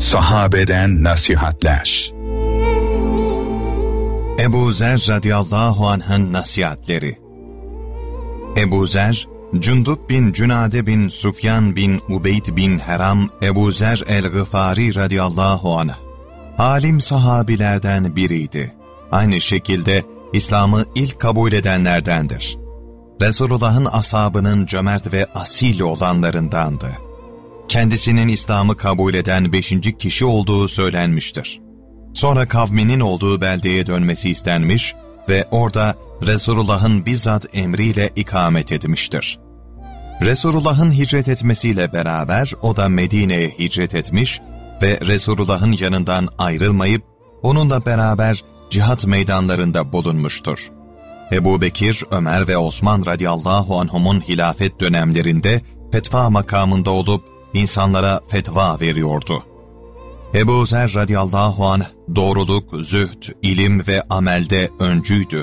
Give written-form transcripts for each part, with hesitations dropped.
Sahabeden nasihatler. Ebu Zer radıyallahu anh'ın nasihatleri. Ebu Zer, Cundub bin Cünade bin Sufyan bin Ubeyd bin Heram Ebu Zer el-Gıfari radıyallahu anh, alim sahabilerden biriydi. Aynı şekilde İslam'ı ilk kabul edenlerdendir. Resulullah'ın ashabının cömert ve asil olanlarındandı. Kendisinin İslam'ı kabul eden 5. kişi olduğu söylenmiştir. Sonra kavminin olduğu beldeye dönmesi istenmiş ve orada Resulullah'ın bizzat emriyle ikamet etmiştir. Resulullah'ın hicret etmesiyle beraber o da Medine'ye hicret etmiş ve Resulullah'ın yanından ayrılmayıp onunla beraber cihat meydanlarında bulunmuştur. Ebu Bekir, Ömer ve Osman radıyallahu anhumun hilafet dönemlerinde fetva makamında olup insanlara fetva veriyordu. Ebu Zer radıyallahu anh doğruluk, zühd, ilim ve amelde öncüydü.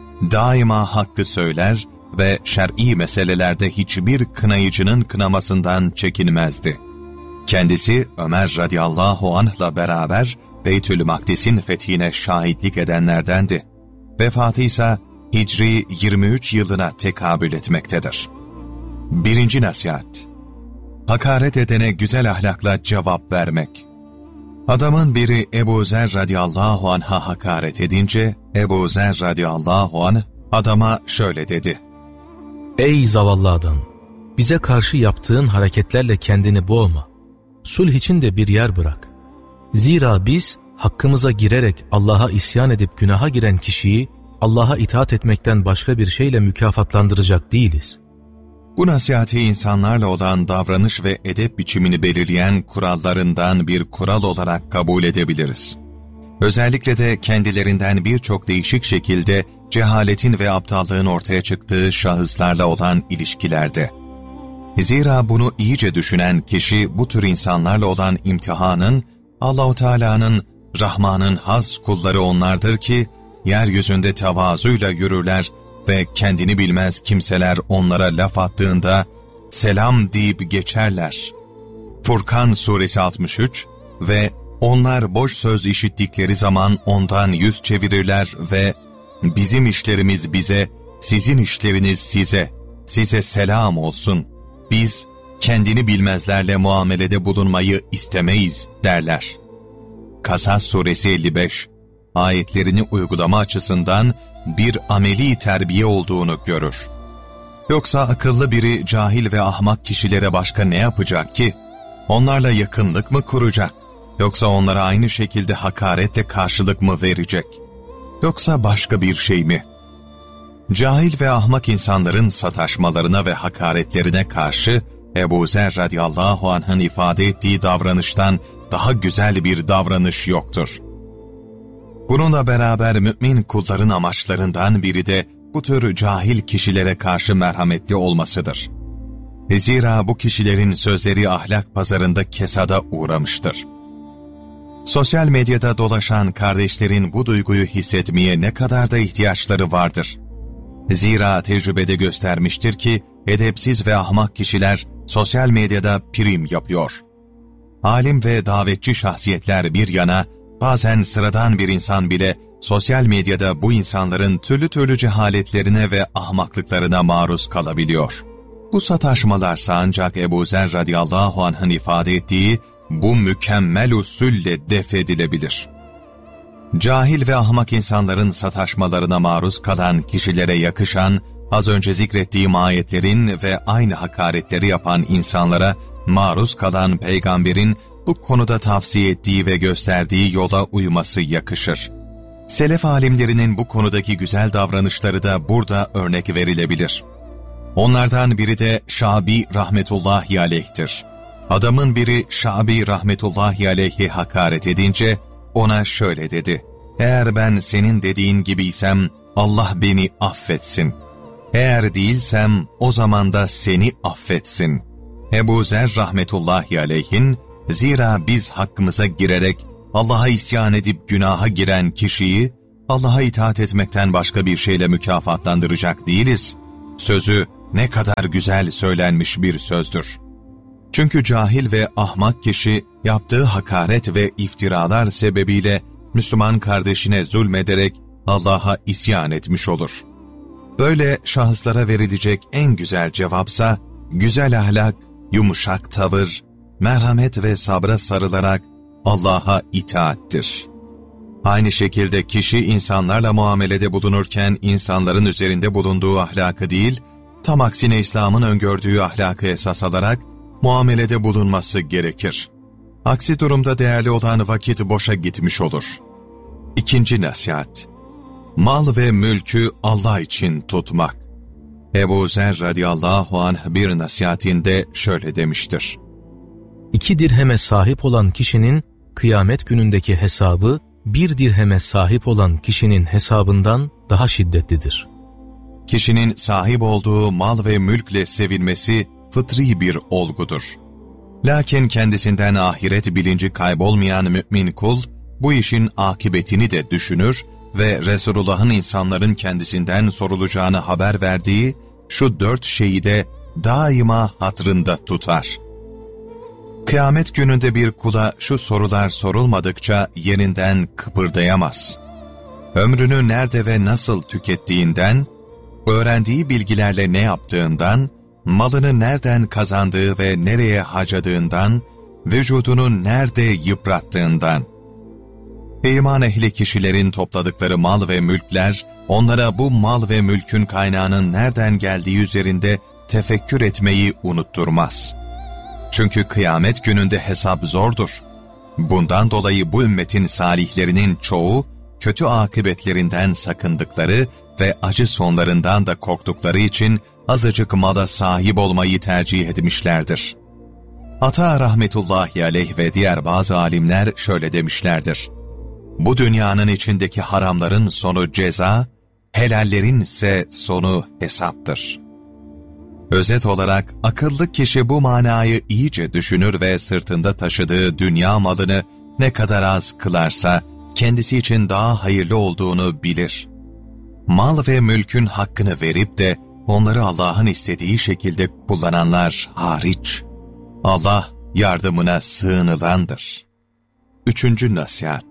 Daima hakkı söyler ve şer'i meselelerde hiçbir kınayıcının kınamasından çekinmezdi. Kendisi Ömer radıyallahu anh'la beraber Beytül Makdis'in fethine şahitlik edenlerdendi. Vefatı ise Hicri 23 yılına tekabül etmektedir. 1. nasihat: hakaret edene güzel ahlakla cevap vermek. Adamın biri Ebu Zer radıyallahu anh'a hakaret edince Ebu Zer radıyallahu anh adama şöyle dedi: Ey zavallı adam! Bize karşı yaptığın hareketlerle kendini boğma. Sulh için de bir yer bırak. Zira biz hakkımıza girerek Allah'a isyan edip günaha giren kişiyi Allah'a itaat etmekten başka bir şeyle mükafatlandıracak değiliz. Bu nasihati insanlarla olan davranış ve edep biçimini belirleyen kurallarından bir kural olarak kabul edebiliriz. Özellikle de kendilerinden birçok değişik şekilde cehaletin ve aptallığın ortaya çıktığı şahıslarla olan ilişkilerde. Zira bunu iyice düşünen kişi bu tür insanlarla olan imtihanın, Allah-u Teala'nın, Rahman'ın haz kulları onlardır ki, yeryüzünde tevazuyla yürürler ve kendini bilmez kimseler onlara laf attığında selam deyip geçerler. Furkan suresi 63 ve onlar boş söz işittikleri zaman ondan yüz çevirirler ve bizim işlerimiz bize, sizin işleriniz size selam olsun. Biz kendini bilmezlerle muamelede bulunmayı istemeyiz derler. Kasas suresi 55 ayetlerini uygulama açısından bir ameli terbiye olduğunu görür. Yoksa akıllı biri cahil ve ahmak kişilere başka ne yapacak ki? Onlarla yakınlık mı kuracak? Yoksa onlara aynı şekilde hakaretle karşılık mı verecek? Yoksa başka bir şey mi? Cahil ve ahmak insanların sataşmalarına ve hakaretlerine karşı Ebu Zer radıyallahu anh'ın ifade ettiği davranıştan daha güzel bir davranış yoktur. Bununla beraber mümin kulların amaçlarından biri de bu tür cahil kişilere karşı merhametli olmasıdır. Zira bu kişilerin sözleri ahlak pazarında kesada uğramıştır. Sosyal medyada dolaşan kardeşlerin bu duyguyu hissetmeye ne kadar da ihtiyaçları vardır. Zira tecrübede göstermiştir ki edepsiz ve ahmak kişiler sosyal medyada prim yapıyor. Alim ve davetçi şahsiyetler bir yana, bazen sıradan bir insan bile sosyal medyada bu insanların türlü türlü cehaletlerine ve ahmaklıklarına maruz kalabiliyor. Bu sataşmalarsa ancak Ebu Zer radıyallahu anh'ın ifade ettiği bu mükemmel usulle def edilebilir. Cahil ve ahmak insanların sataşmalarına maruz kalan kişilere yakışan, az önce zikrettiğim ayetlerin ve aynı hakaretleri yapan insanlara maruz kalan peygamberin bu konuda tavsiye ettiği ve gösterdiği yola uyması yakışır. Selef alimlerinin bu konudaki güzel davranışları da burada örnek verilebilir. Onlardan biri de Şabi rahmetullahi aleyh'tir. Adamın biri Şabi rahmetullahi aleyh'e hakaret edince ona şöyle dedi: eğer ben senin dediğin gibiysem Allah beni affetsin. Eğer değilsem o zaman da seni affetsin. Ebu Zer rahmetullahi aleyhin, zira biz hakkımıza girerek Allah'a isyan edip günaha giren kişiyi Allah'a itaat etmekten başka bir şeyle mükafatlandıracak değiliz. Sözü ne kadar güzel söylenmiş bir sözdür. Çünkü cahil ve ahmak kişi yaptığı hakaret ve iftiralar sebebiyle Müslüman kardeşine zulmederek Allah'a isyan etmiş olur. Böyle şahıslara verilecek en güzel cevapsa, güzel ahlak, yumuşak tavır, merhamet ve sabra sarılarak Allah'a itaattir. Aynı şekilde kişi insanlarla muamelede bulunurken insanların üzerinde bulunduğu ahlakı değil, tam aksine İslam'ın öngördüğü ahlakı esas alarak muamelede bulunması gerekir. Aksi durumda değerli olan vakit boşa gitmiş olur. İkinci nasihat: mal ve mülkü Allah için tutmak. Ebu Zer radıyallahu anh bir nasihatinde şöyle demiştir: 2 dirheme sahip olan kişinin kıyamet günündeki hesabı 1 dirheme sahip olan kişinin hesabından daha şiddetlidir. Kişinin sahip olduğu mal ve mülkle sevilmesi fıtri bir olgudur. Lakin kendisinden ahiret bilinci kaybolmayan mümin kul, bu işin akıbetini de düşünür ve Resulullah'ın insanların kendisinden sorulacağını haber verdiği şu 4 şeyi de daima hatırında tutar. Kıyamet gününde bir kula şu sorular sorulmadıkça yerinden kıpırdayamaz. Ömrünü nerede ve nasıl tükettiğinden, öğrendiği bilgilerle ne yaptığından, malını nereden kazandığı ve nereye harcadığından, vücudunu nerede yıprattığından. İman ehli kişilerin topladıkları mal ve mülkler, onlara bu mal ve mülkün kaynağının nereden geldiği üzerinde tefekkür etmeyi unutturmaz. Çünkü kıyamet gününde hesap zordur. Bundan dolayı bu ümmetin salihlerinin çoğu, kötü akıbetlerinden sakındıkları ve acı sonlarından da korktukları için azıcık mala sahip olmayı tercih etmişlerdir. Ata rahmetullahi aleyh ve diğer bazı alimler şöyle demişlerdir: bu dünyanın içindeki haramların sonu ceza, helallerin ise sonu hesaptır. Özet olarak akıllı kişi bu manayı iyice düşünür ve sırtında taşıdığı dünya malını ne kadar az kılarsa kendisi için daha hayırlı olduğunu bilir. Mal ve mülkün hakkını verip de onları Allah'ın istediği şekilde kullananlar hariç, Allah yardımına sığınılandır. 3. nasihat: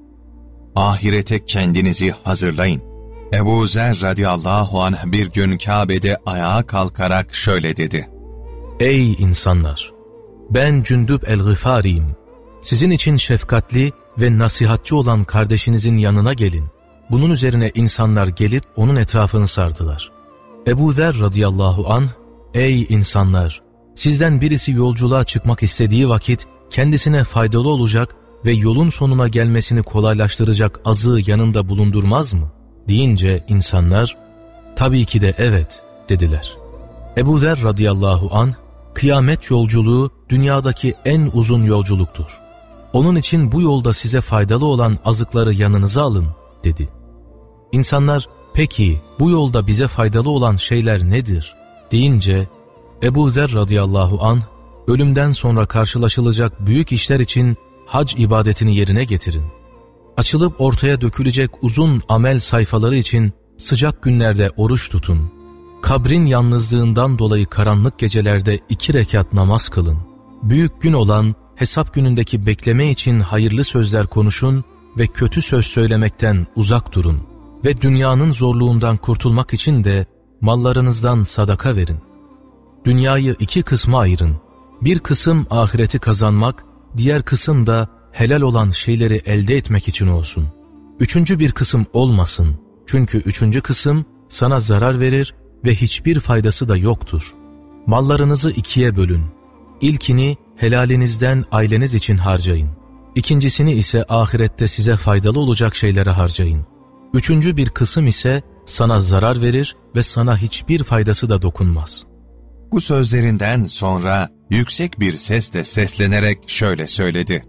ahirete kendinizi hazırlayın. Ebu Zer radıyallahu anh bir gün Kabe'de ayağa kalkarak şöyle dedi: Ey insanlar! Ben Cündüb el-Gıfari'yim. Sizin için şefkatli ve nasihatçı olan kardeşinizin yanına gelin. Bunun üzerine insanlar gelip onun etrafını sardılar. Ebu Zer radıyallahu anh, ey insanlar! Sizden birisi yolculuğa çıkmak istediği vakit kendisine faydalı olacak ve yolun sonuna gelmesini kolaylaştıracak azığı yanında bulundurmaz mı? Deyince insanlar, tabii ki de evet dediler. Ebu Zer radıyallahu anh, kıyamet yolculuğu dünyadaki en uzun yolculuktur. Onun için bu yolda size faydalı olan azıkları yanınıza alın dedi. İnsanlar, peki bu yolda bize faydalı olan şeyler nedir? Deyince Ebu Zer radıyallahu anh, ölümden sonra karşılaşılacak büyük işler için hac ibadetini yerine getirin. Açılıp ortaya dökülecek uzun amel sayfaları için sıcak günlerde oruç tutun. Kabrin yalnızlığından dolayı karanlık gecelerde 2 rekat namaz kılın. Büyük gün olan hesap günündeki bekleme için hayırlı sözler konuşun ve kötü söz söylemekten uzak durun. Ve dünyanın zorluğundan kurtulmak için de mallarınızdan sadaka verin. Dünyayı 2 kısma ayırın. Bir kısım ahireti kazanmak, diğer kısım da helal olan şeyleri elde etmek için olsun. 3. bir kısım olmasın. Çünkü 3. kısım sana zarar verir ve hiçbir faydası da yoktur. Mallarınızı 2'ye bölün. İlkini helalinizden aileniz için harcayın. İkincisini ise ahirette size faydalı olacak şeylere harcayın. 3. bir kısım ise sana zarar verir ve sana hiçbir faydası da dokunmaz. Bu sözlerinden sonra yüksek bir sesle seslenerek şöyle söyledi: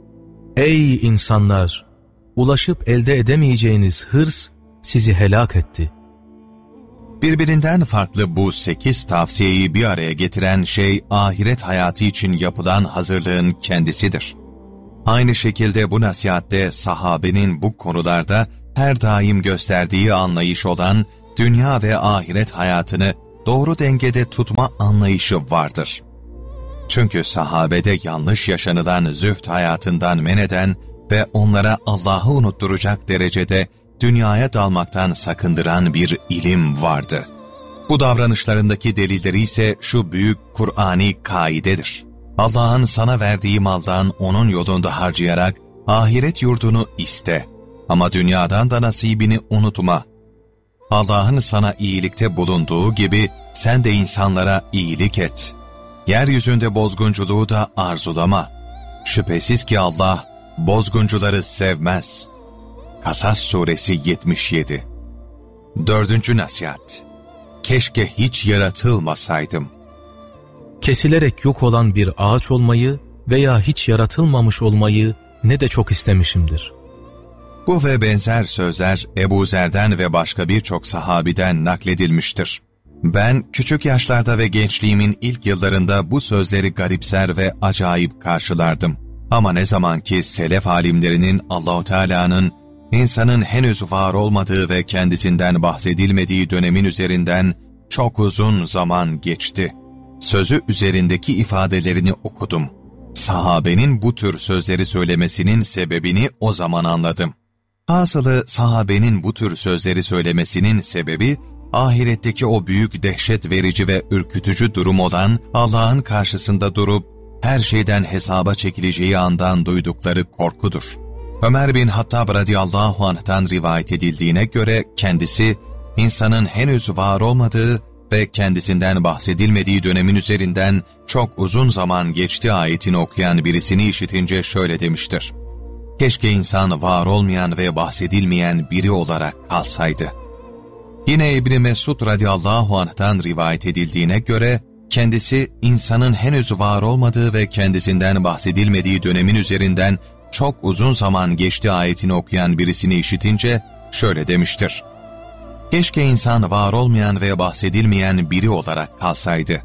Ey insanlar! Ulaşıp elde edemeyeceğiniz hırs sizi helak etti. Birbirinden farklı bu 8 tavsiyeyi bir araya getiren şey ahiret hayatı için yapılan hazırlığın kendisidir. Aynı şekilde bu nasihatte sahabenin bu konularda her daim gösterdiği anlayış olan dünya ve ahiret hayatını doğru dengede tutma anlayışı vardır. Çünkü sahabede yanlış yaşanılan zühd hayatından men eden ve onlara Allah'ı unutturacak derecede dünyaya dalmaktan sakındıran bir ilim vardı. Bu davranışlarındaki delilleri ise şu büyük Kur'ani kaidedir. Allah'ın sana verdiği maldan onun yolunda harcayarak ahiret yurdunu iste. Ama dünyadan da nasibini unutma. Allah'ın sana iyilikte bulunduğu gibi sen de insanlara iyilik et. Yeryüzünde bozgunculuğu da arzulama. Şüphesiz ki Allah bozguncuları sevmez. Kasas Suresi 77. 4. Nasihat. Keşke hiç yaratılmasaydım. Kesilerek yok olan bir ağaç olmayı veya hiç yaratılmamış olmayı ne de çok istemişimdir. Bu ve benzer sözler Ebu Zer'den ve başka birçok sahabiden nakledilmiştir. Ben küçük yaşlarda ve gençliğimin ilk yıllarında bu sözleri garipser ve acayip karşılardım. Ama ne zaman ki selef alimlerinin Allah-u Teala'nın insanın henüz var olmadığı ve kendisinden bahsedilmediği dönemin üzerinden çok uzun zaman geçti. Sözü üzerindeki ifadelerini okudum. Sahabenin bu tür sözleri söylemesinin sebebini o zaman anladım. Hasılı sahabenin bu tür sözleri söylemesinin sebebi, ahiretteki o büyük dehşet verici ve ürkütücü durum olan Allah'ın karşısında durup her şeyden hesaba çekileceği andan duydukları korkudur. Ömer bin Hattab radıyallahu anh'tan rivayet edildiğine göre kendisi, insanın henüz var olmadığı ve kendisinden bahsedilmediği dönemin üzerinden çok uzun zaman geçti ayetini okuyan birisini işitince şöyle demiştir. Keşke insan var olmayan ve bahsedilmeyen biri olarak kalsaydı. Yine İbn Mesud radıyallahu anh'tan rivayet edildiğine göre, kendisi insanın henüz var olmadığı ve kendisinden bahsedilmediği dönemin üzerinden çok uzun zaman geçti ayetini okuyan birisini işitince şöyle demiştir. Keşke insan var olmayan ve bahsedilmeyen biri olarak kalsaydı.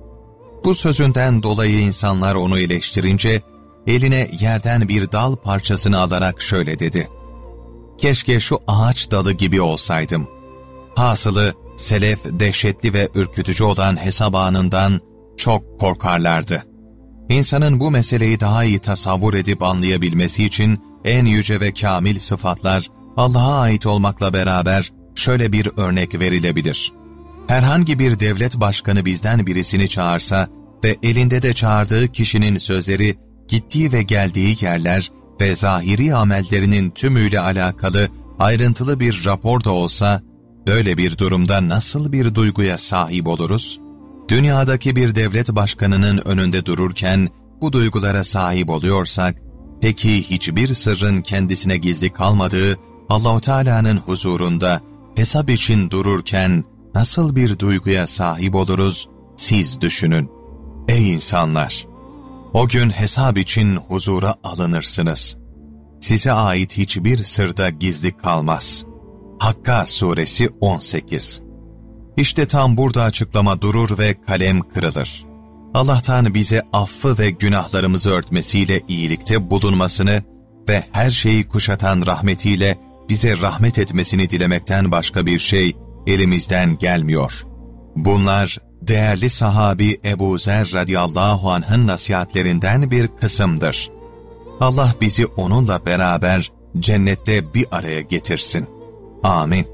Bu sözünden dolayı insanlar onu eleştirince, eline yerden bir dal parçasını alarak şöyle dedi. Keşke şu ağaç dalı gibi olsaydım. Hasılı, selef dehşetli ve ürkütücü olan hesap anından çok korkarlardı. İnsanın bu meseleyi daha iyi tasavvur edip anlayabilmesi için en yüce ve kamil sıfatlar Allah'a ait olmakla beraber şöyle bir örnek verilebilir. Herhangi bir devlet başkanı bizden birisini çağırsa ve elinde de çağırdığı kişinin sözleri, gittiği ve geldiği yerler ve zahiri amellerinin tümüyle alakalı ayrıntılı bir rapor da olsa, böyle bir durumda nasıl bir duyguya sahip oluruz? Dünyadaki bir devlet başkanının önünde dururken bu duygulara sahip oluyorsak, peki hiçbir sırrın kendisine gizli kalmadığı Allah-u Teala'nın huzurunda hesap için dururken nasıl bir duyguya sahip oluruz? Siz düşünün. Ey insanlar! O gün hesap için huzura alınırsınız. Size ait hiçbir sırda gizli kalmaz. Hakka Suresi 18. İşte tam burada açıklama durur ve kalem kırılır. Allah'tan bize affı ve günahlarımızı örtmesiyle iyilikte bulunmasını ve her şeyi kuşatan rahmetiyle bize rahmet etmesini dilemekten başka bir şey elimizden gelmiyor. Bunlar değerli sahabi Ebu Zer radıyallahu anh'ın nasihatlerinden bir kısımdır. Allah bizi onunla beraber cennette bir araya getirsin. Amin.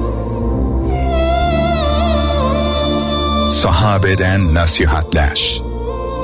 Sahabeden nasihatler.